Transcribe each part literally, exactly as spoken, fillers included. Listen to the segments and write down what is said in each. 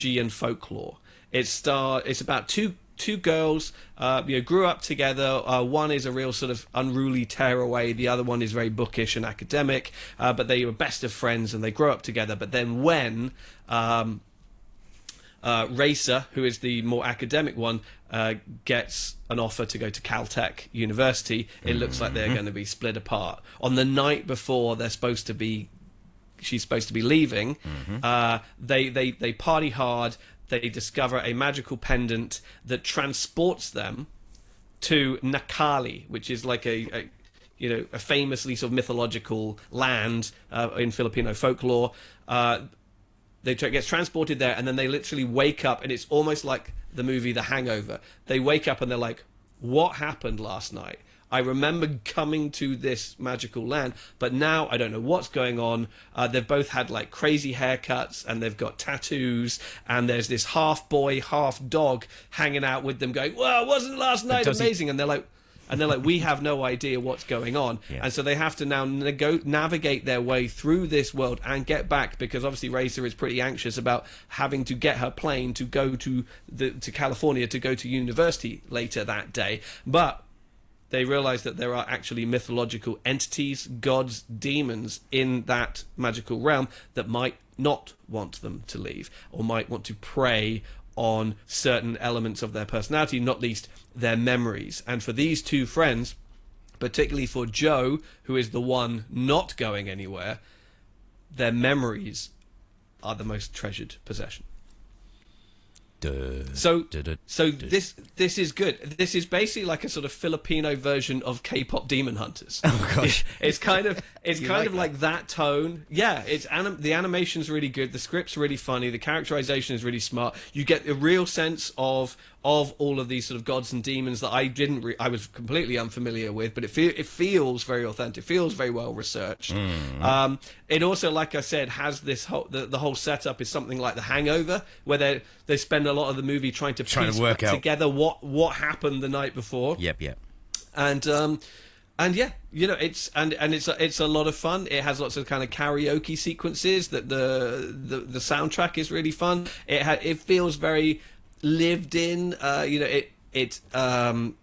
and folklore. It's star. It's about two two girls. Uh, you know, grew up together. Uh, one is a real sort of unruly tearaway. The other one is very bookish and academic. Uh, but they were best of friends, and they grow up together. But then when um, uh, Racer, who is the more academic one, uh, gets an offer to go to Caltech University, it looks like they're going to be split apart. On the night before they're supposed to be, she's supposed to be leaving, mm-hmm. uh, they, they, they party hard. They discover a magical pendant that transports them to Nakali, which is like a, a you know, a famously sort of mythological land uh, in Filipino folklore. Uh, They tra- gets transported there, and then they literally wake up, and it's almost like the movie The Hangover. They wake up and they're like, what happened last night? I remember coming to this magical land, but now I don't know what's going on. Uh, they've both had like crazy haircuts, and they've got tattoos, and there's this half boy, half dog hanging out with them going, well, wasn't last night amazing? He- and they're like... And they're like, we have no idea what's going on. Yeah. And so they have to now nego- navigate their way through this world and get back, because obviously Racer is pretty anxious about having to get her plane to go to the to California to go to university later that day. But they realize that there are actually mythological entities, gods, demons in that magical realm that might not want them to leave, or might want to prey on certain elements of their personality, not least their memories. And for these two friends, particularly for Joe, who is the one not going anywhere, their memories are the most treasured possession. Duh, so, duh, duh, so duh. this this is good. This is basically like a sort of Filipino version of K-pop Demon Hunters. Oh gosh, it's kind of it's kind like of that? like that tone. Yeah, it's anim- the animation's really good. The script's really funny. The characterization is really smart. You get a real sense of of all of these sort of gods and demons that I didn't. Re- I was completely unfamiliar with, but it fe- it feels very authentic. It feels very well researched. Mm. Um, it also, like I said, has this whole the, the whole setup is something like The Hangover, where they they spend a lot of the movie trying to trying piece to work out together what what happened the night before. Yep, yep. And um, and yeah, you know, it's and and it's a, it's a lot of fun. It has lots of kind of karaoke sequences. That the the the soundtrack is really fun. It ha- it feels very lived in. Uh, you know, it it um,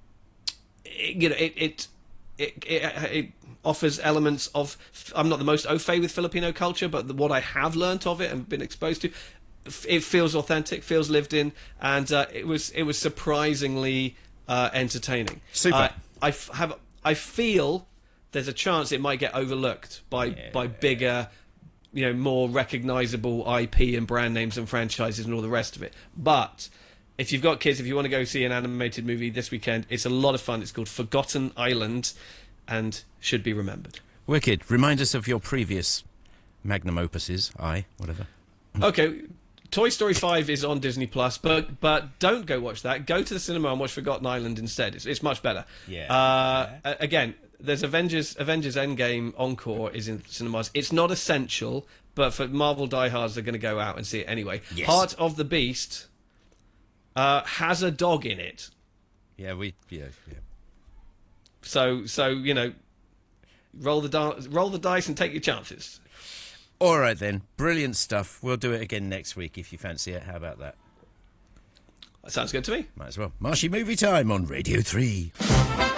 it, you know, it it it. it, it offers elements of. I'm not the most au fait with Filipino culture, but the, what I have learnt of it and been exposed to, it feels authentic, feels lived in, and uh, it was it was surprisingly uh, entertaining. Super. Uh, I f- have I feel there's a chance it might get overlooked by Yeah. by bigger, you know, more recognizable I P and brand names and franchises and all the rest of it. But if you've got kids, if you want to go see an animated movie this weekend, it's a lot of fun. It's called Forgotten Island, and should be remembered. Wicked. Remind us of your previous magnum opuses. I whatever. Okay. Toy Story five is on Disney Plus, but but don't go watch that. Go to the cinema and watch Forgotten Island instead. It's it's much better. Yeah. Uh, yeah. Again, there's Avengers Avengers Endgame Encore is in cinemas. It's not essential, but for Marvel diehards, they're going to go out and see it anyway. Yes. Heart of the Beast uh, has a dog in it. Yeah, we yeah yeah. So so you know, roll the di- roll the dice and take your chances. All right then, brilliant stuff. We'll do it again next week if you fancy it. How about that? That sounds good to me. Might as well. Marshy Movie Time on Radio three.